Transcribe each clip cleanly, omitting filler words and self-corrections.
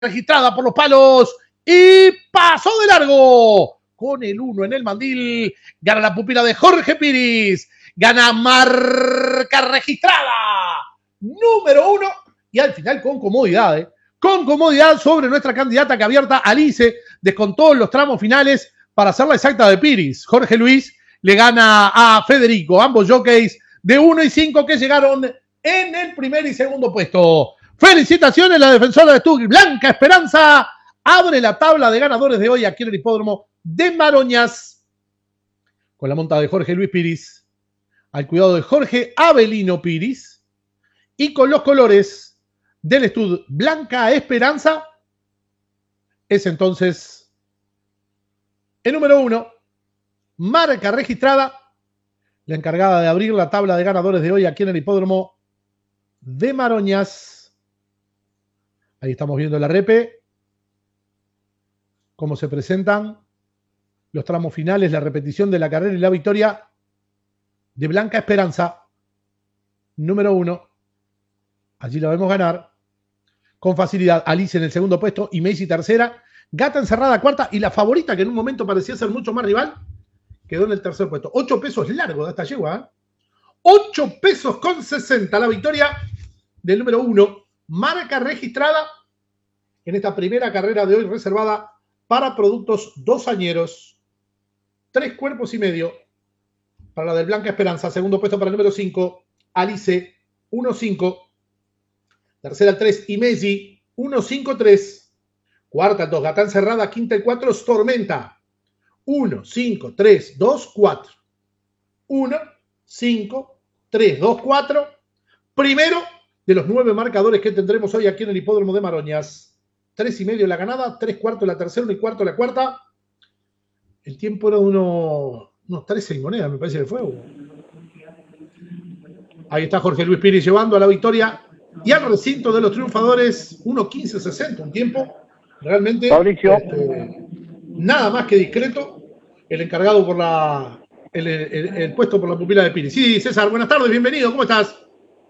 registrada por los palos y pasó de largo con el 1 en el mandil. Gana la pupila de Jorge Piris, gana marca registrada número 1 y al final con comodidad, sobre nuestra candidata que abierta Alice, descontó los tramos finales para hacer la exacta de Piris. Jorge Luis le gana a Federico, ambos jockeys de 1 y 5 que llegaron en el primer y segundo puesto. Felicitaciones, la defensora de Stuttgart, Blanca Esperanza, abre la tabla de ganadores de hoy aquí en el hipódromo de Maroñas, con la monta de Jorge Luis Piris, al cuidado de Jorge Avelino Piris, y con los colores del Stud Blanca Esperanza, es entonces el número 1, marca registrada, la encargada de abrir la tabla de ganadores de hoy aquí en el hipódromo de Maroñas. Ahí estamos viendo la repe, cómo se presentan los tramos finales, la repetición de la carrera y la victoria de Blanca Esperanza, número 1. Allí la vemos ganar con facilidad. Alice en el segundo puesto y Macy tercera. Gata Encerrada cuarta y la favorita, que en un momento parecía ser mucho más rival, quedó en el tercer puesto. 8 pesos largo de esta yegua, ¿eh? 8 pesos con 60 la victoria del número 1. Marca registrada en esta primera carrera de hoy reservada para productos 2 añeros. 3 cuerpos y medio para la del Blanca Esperanza. Segundo puesto para el número 5, Alice, 1-5. Tercera el 3, Imegi, 1-5-3. Cuarta el 2, Gata Encerrada. Quinta el 4, Tormenta. 1, 5, 3, 2, 4. 1, 5, 3, 2, 4. Primero de los 9 marcadores que tendremos hoy aquí en el hipódromo de Maroñas. 3 y medio la ganada, 3 cuartos la tercera, 1 y cuarto la cuarta. El tiempo era de unos 13 monedas, me parece que fue. Ahí está Jorge Luis Piris llevando a la victoria y al recinto de los triunfadores 1:15.60, un tiempo realmente nada más que discreto. El encargado por el puesto por la pupila de Piris. Sí, César, buenas tardes, bienvenido, ¿cómo estás?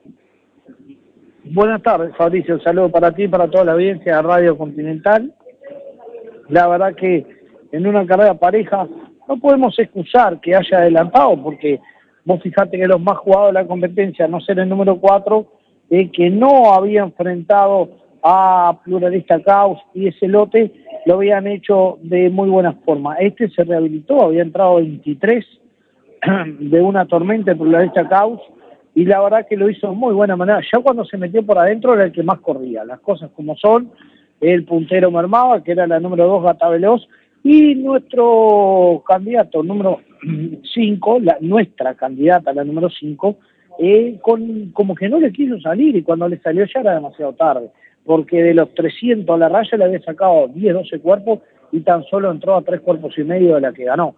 Buenas tardes, Fabricio, un saludo para ti y para toda la audiencia de Radio Continental. La verdad que en una carrera pareja no podemos excusar que haya adelantado, porque vos fijate que los más jugados de la competencia, no ser el número 4, que no había enfrentado a Pluralista Caos y ese lote, lo habían hecho de muy buena forma. Este se rehabilitó, había entrado 23 de una tormenta de Pluralista Caos, y la verdad que lo hizo de muy buena manera. Ya cuando se metió por adentro era el que más corría, las cosas como son. El puntero mermaba, que era la número 2, Gata Veloz, y nuestro candidato número 5, nuestra candidata, la número 5, como que no le quiso salir, y cuando le salió ya era demasiado tarde, porque de los 300 a la raya le había sacado 10, 12 cuerpos, y tan solo entró a 3 cuerpos y medio de la que ganó.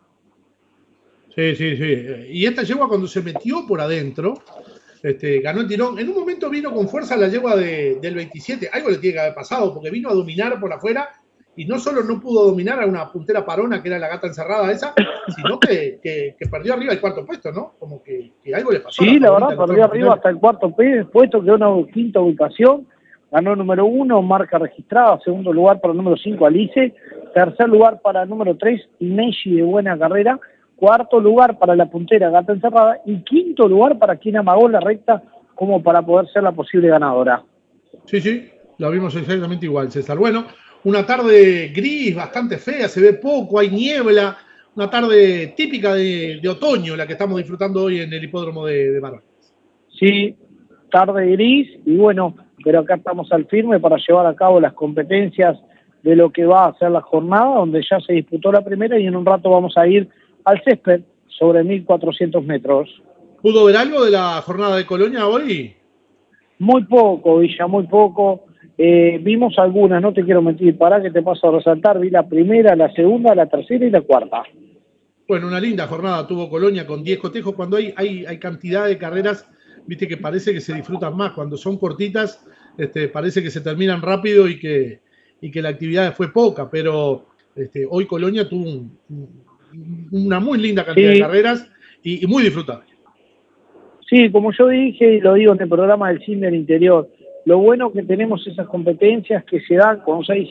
Sí. Y esta yegua cuando se metió por adentro, ganó el tirón. En un momento vino con fuerza la yegua del 27. Algo le tiene que haber pasado, porque vino a dominar por afuera y no solo no pudo dominar a una puntera parona, que era la Gata Encerrada esa, sino que perdió arriba el cuarto puesto, ¿no? Como que algo le pasó. Sí, la verdad, perdió arriba hasta el cuarto puesto, quedó en una quinta ubicación. Ganó el número 1, marca registrada. Segundo lugar para el número 5, Alice. Tercer lugar para el número 3, Ineshi, de buena carrera. Cuarto lugar para la puntera Gata Encerrada y quinto lugar para quien amagó la recta como para poder ser la posible ganadora. Sí, la vimos exactamente igual, César. Bueno, una tarde gris, bastante fea, se ve poco, hay niebla, una tarde típica de otoño la que estamos disfrutando hoy en el hipódromo de Maroñas. Sí, tarde gris y bueno, pero acá estamos al firme para llevar a cabo las competencias de lo que va a ser la jornada, donde ya se disputó la primera y en un rato vamos a ir al césped sobre 1400 metros. ¿Pudo ver algo de la jornada de Colonia hoy? Muy poco, Villa, muy poco. Vimos algunas, no te quiero mentir, para que te paso a resaltar. Vi la primera, la segunda, la tercera y la cuarta. Bueno, una linda jornada tuvo Colonia con 10 cotejos. Cuando hay cantidad de carreras, viste que parece que se disfrutan más. Cuando son cortitas, parece que se terminan rápido y que la actividad fue poca. Pero hoy Colonia tuvo una muy linda cantidad de carreras y muy disfrutable. Sí, como yo dije y lo digo en el programa del Cine del Interior, lo bueno que tenemos esas competencias que se dan cuando hay